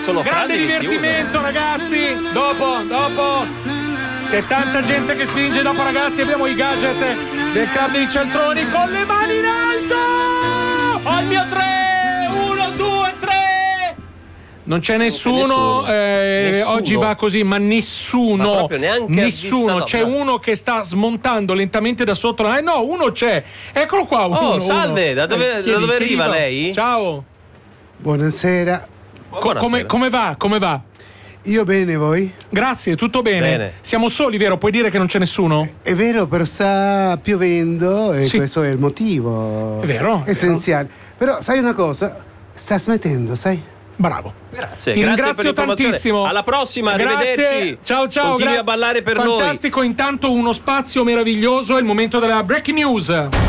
sono grande frasi che si divertimento, ragazzi. Dopo c'è tanta gente che spinge. Dopo, ragazzi, abbiamo i gadget del club dei cialtroni con le mani in alto. Al mio 3, 1, 2, 3. Non c'è nessuno. Oggi va così, ma nessuno. Ma proprio neanche nessuno. vista, no. C'è uno che sta smontando lentamente da sotto. No, uno c'è. Eccolo qua. Oh, salve, da dove arriva lei? Ciao. Buonasera. Buonasera. Come va? Io bene, voi? Grazie, tutto bene. Bene. Siamo soli, vero? Puoi dire che non c'è nessuno? È vero, però sta piovendo e Sì. questo è il motivo È vero, è essenziale. Però sai una cosa? Sta smettendo, sai? Bravo. Grazie, Ti grazie ringrazio per l'informazione. tantissimo. Alla prossima, Grazie. arrivederci. Ciao. Continui a ballare per noi. Fantastico, intanto uno spazio meraviglioso, è il momento della breaking news.